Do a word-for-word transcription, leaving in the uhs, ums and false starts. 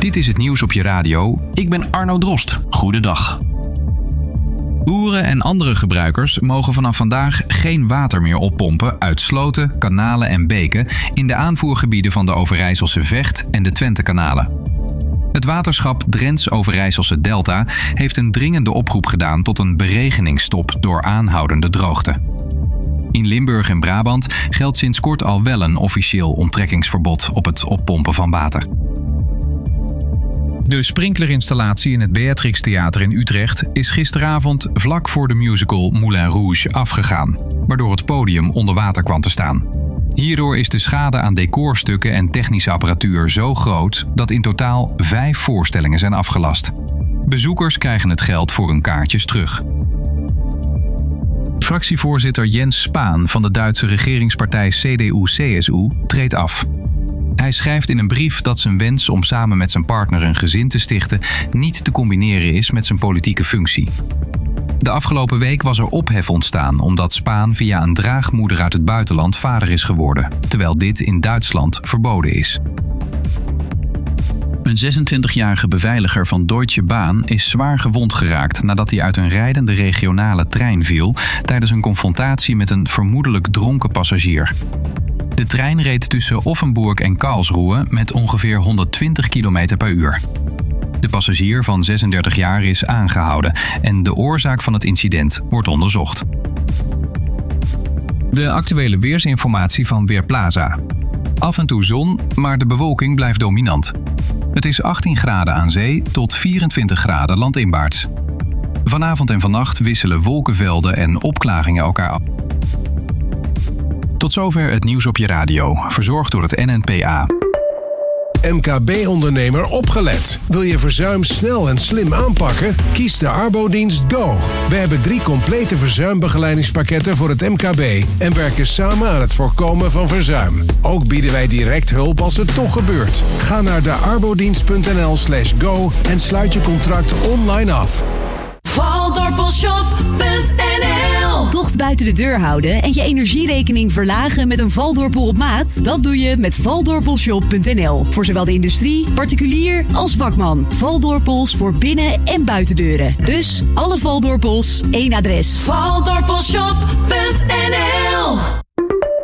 Dit is het nieuws op je radio. Ik ben Arno Drost. Goedendag. Boeren en andere gebruikers mogen vanaf vandaag geen water meer oppompen uit sloten, kanalen en beken in de aanvoergebieden van de Overijsselse Vecht en de Twentekanalen. Het waterschap Drents-Overijsselse Delta heeft een dringende oproep gedaan tot een beregeningsstop door aanhoudende droogte. In Limburg en Brabant geldt sinds kort al wel een officieel onttrekkingsverbod op het oppompen van water. De sprinklerinstallatie in het Beatrix Theater in Utrecht is gisteravond vlak voor de musical Moulin Rouge afgegaan, waardoor het podium onder water kwam te staan. Hierdoor is de schade aan decorstukken en technische apparatuur zo groot dat in totaal vijf voorstellingen zijn afgelast. Bezoekers krijgen het geld voor hun kaartjes terug. Fractievoorzitter Jens Spahn van de Duitse regeringspartij C D U C S U treedt af. Hij schrijft in een brief dat zijn wens om samen met zijn partner een gezin te stichten niet te combineren is met zijn politieke functie. De afgelopen week was er ophef ontstaan omdat Spahn via een draagmoeder uit het buitenland vader is geworden, terwijl dit in Duitsland verboden is. Een zesentwintigjarige beveiliger van Deutsche Bahn is zwaar gewond geraakt nadat hij uit een rijdende regionale trein viel tijdens een confrontatie met een vermoedelijk dronken passagier. De trein reed tussen Offenburg en Karlsruhe met ongeveer honderdtwintig kilometer per uur. De passagier van zesendertig jaar is aangehouden en de oorzaak van het incident wordt onderzocht. De actuele weersinformatie van Weerplaza. Af en toe zon, maar de bewolking blijft dominant. Het is achttien graden aan zee tot vierentwintig graden landinwaarts. Vanavond en vannacht wisselen wolkenvelden en opklaringen elkaar af. Tot zover het nieuws op je radio, verzorgd door het N N P A. M K B-ondernemer opgelet. Wil je verzuim snel en slim aanpakken? Kies de Arbodienst Go. We hebben drie complete verzuimbegeleidingspakketten voor het M K B en werken samen aan het voorkomen van verzuim. Ook bieden wij direct hulp als het toch gebeurt. Ga naar de arbodienst.nl slash go en sluit je contract online af. Valdorpelshop punt n l Tocht buiten de deur houden en je energierekening verlagen met een Valdorpel op maat? Dat doe je met Valdorpelshop punt n l. Voor zowel de industrie, particulier als vakman. Valdorpels voor binnen- en buitendeuren. Dus alle Valdorpels, één adres. Valdorpelshop punt n l